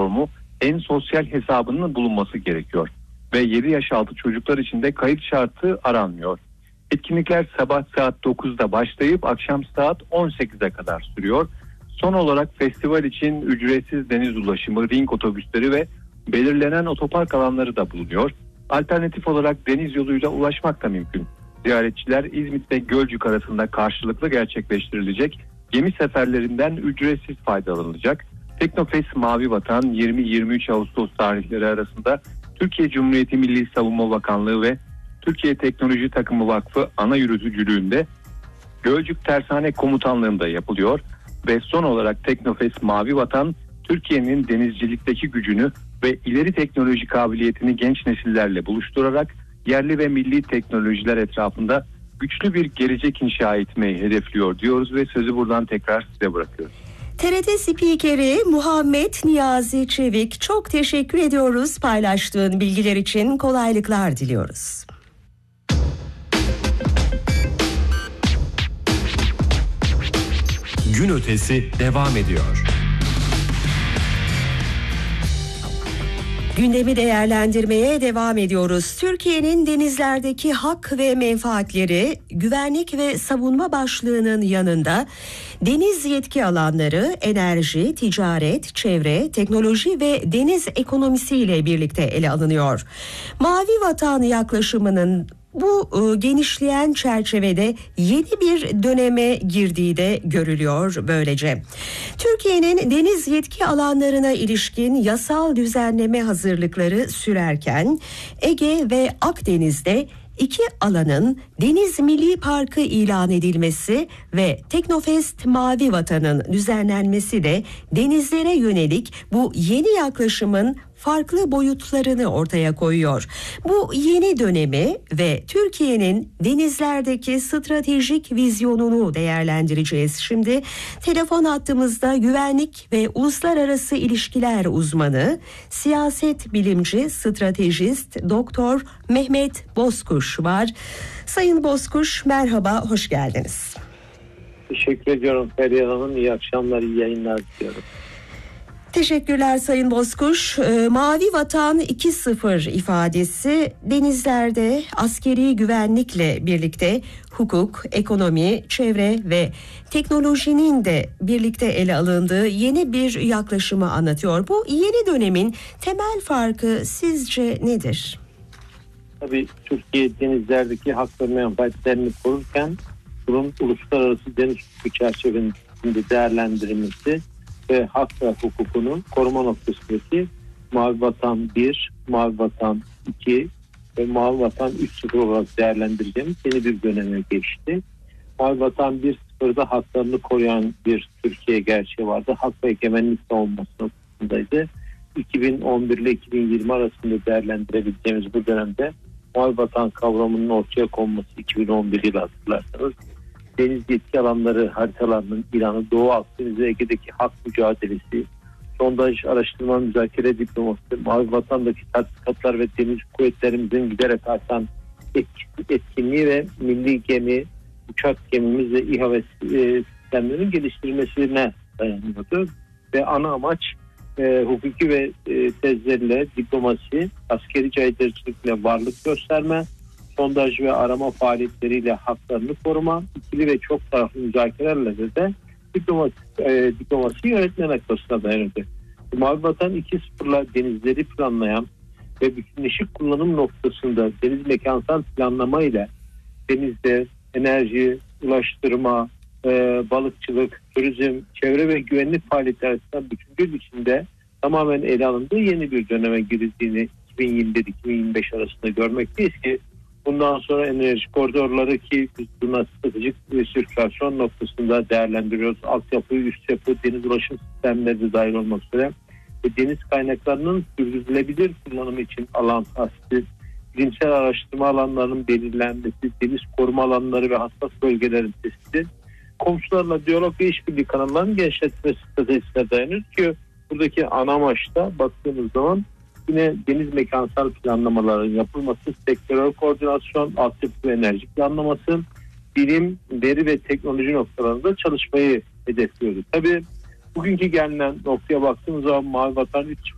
platformu en sosyal hesabının bulunması gerekiyor. Ve 7 yaş altı çocuklar için de kayıt şartı aranmıyor. Etkinlikler sabah saat 9'da başlayıp akşam saat 18'e kadar sürüyor. Son olarak festival için ücretsiz deniz ulaşımı, ring otobüsleri ve belirlenen otopark alanları da bulunuyor. Alternatif olarak deniz yoluyla ulaşmak da mümkün. Ziyaretçiler İzmit ve Gölcük arasında karşılıklı gerçekleştirilecek gemi seferlerinden ücretsiz faydalanılacak. Teknofest Mavi Vatan 20-23 Ağustos tarihleri arasında Türkiye Cumhuriyeti Milli Savunma Bakanlığı ve Türkiye Teknoloji Takımı Vakfı ana yürütücülüğünde Gölcük Tersane Komutanlığı'nda yapılıyor. Ve son olarak Teknofest Mavi Vatan, Türkiye'nin denizcilikteki gücünü ve ileri teknoloji kabiliyetini genç nesillerle buluşturarak yerli ve milli teknolojiler etrafında güçlü bir gelecek inşa etmeyi hedefliyor diyoruz ve sözü buradan tekrar size bırakıyoruz. TRT Spikeri Muhammed Niyazi Çevik, çok teşekkür ediyoruz paylaştığın bilgiler için, kolaylıklar diliyoruz. Gün ötesi devam ediyor. Gündemi değerlendirmeye devam ediyoruz. Türkiye'nin denizlerdeki hak ve menfaatleri, güvenlik ve savunma başlığının yanında deniz yetki alanları, enerji, ticaret, çevre, teknoloji ve deniz ekonomisiyle birlikte ele alınıyor. Mavi Vatan yaklaşımının bu genişleyen çerçevede yeni bir döneme girdiği de görülüyor böylece. Türkiye'nin deniz yetki alanlarına ilişkin yasal düzenleme hazırlıkları sürerken Ege ve Akdeniz'de 2 alanın Deniz Milli Parkı ilan edilmesi ve Teknofest Mavi Vatan'ın düzenlenmesi de denizlere yönelik bu yeni yaklaşımın farklı boyutlarını ortaya koyuyor. Bu yeni dönemi ve Türkiye'nin denizlerdeki stratejik vizyonunu değerlendireceğiz. Şimdi telefon hattımızda güvenlik ve uluslararası ilişkiler uzmanı, siyaset bilimci, stratejist Doktor Mehmet Bozkuş var. Sayın Bozkuş, merhaba, hoş geldiniz. Teşekkür ediyorum Feriha Hanım. İyi akşamlar, iyi yayınlar diliyorum. Teşekkürler Sayın Bozkuş. Mavi Vatan 2.0 ifadesi denizlerde askeri güvenlikle birlikte hukuk, ekonomi, çevre ve teknolojinin de birlikte ele alındığı yeni bir yaklaşımı anlatıyor. Bu yeni dönemin temel farkı sizce nedir? Tabii Türkiye denizlerdeki hak ve menfaatlerini korurken bunun uluslararası deniz hukuku çerçevesinde değerlendirilmesi ve hak ve hukukunun koruma noktasındaki Mavi Vatan 1, Mavi Vatan 2 ve Mavi Vatan 3.0 olarak değerlendireceğimiz yeni bir döneme geçti. Mavi Vatan 1.0'da haklarını koruyan bir Türkiye gerçeği vardı. Hak ve egemenlik savunması noktasındaydı. 2011 ile 2020 arasında değerlendirebileceğimiz bu dönemde Mavi Vatan kavramının ortaya konması 2011 yılı hatırlarsanız. Deniz yetki alanları haritalarının ilanı, Doğu Akdeniz ve Ege'deki hak mücadelesi, sondaj, araştırma, müzakere, diplomasi, Mavi Vatan'daki tatbikatlar ve deniz kuvvetlerimizin giderek artan etkinliği ve milli gemi, uçak gemimiz ve İHA ve sistemlerinin geliştirilmesine dayanıyordu. Ve ana amaç hukuki ve tezlerle diplomasi, askeri caydırıcılıkla varlık gösterme, sondaj ve arama faaliyetleriyle haklarını koruma, ikili ve çok taraflı müzakerelerle de diplomasi yönetme noktasına dayanıyordu. Mavi Vatan 2.0'la denizleri planlayan ve bütünleşik kullanım noktasında deniz mekansal planlama ile denizde enerji, ulaştırma, balıkçılık, turizm, çevre ve güvenlik faaliyetleri arasında bütüncül biçimde tamamen ele alındığı yeni bir döneme girildiğini 2021-2025 arasında görmekteyiz ki bundan sonra enerji koridorları ki biz buna stratejik sirkülasyon noktasında değerlendiriyoruz. Altyapı, üst yapı, deniz ulaşım sistemleri de dahil olmak üzere ve deniz kaynaklarının sürdürülebilir kullanımı için alan tahsisi, bilimsel araştırma alanlarının belirlenmesi, deniz koruma alanları ve hassas bölgelerin tespiti, komşularla diyalog ve işbirliği kanallarının genişletilmesi stratejisine dayanıyor ki buradaki ana amaçta baktığımız zaman yine deniz mekansal planlamaların yapılması, sektörel koordinasyon, altyapı ve enerji planlaması, bilim, veri ve teknoloji noktalarında çalışmayı hedefliyoruz. Tabii bugünkü gelinen noktaya baktığımız zaman Mavi Vatan